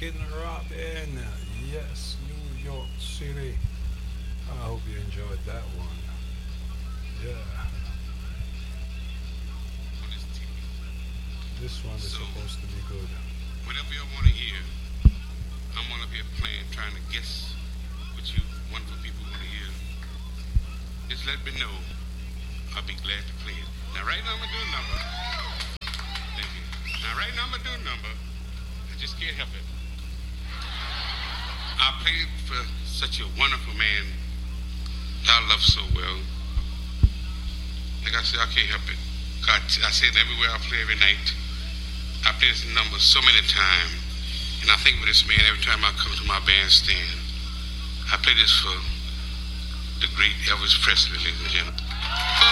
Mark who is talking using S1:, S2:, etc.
S1: Rockin' Robin. Yes, New York City. I hope you enjoyed that one. Yeah,
S2: on this TV.
S1: this one is
S2: So,
S1: supposed to be good.
S2: whatever you want to hear, I'm on up here playing, trying to guess what you wonderful people want to hear. Just let me know. I'll be glad to play it. Now, right now, I'm going to do a number. Thank you. Now, right now, I'm going to do a number. I just can't help it. I played for such a wonderful man that I love so well. Like I said, I can't help it. God, I say it everywhere I play every night. I play this number so many times, and I think of this man every time I come to my bandstand. I play this for the great Elvis Presley, ladies and gentlemen.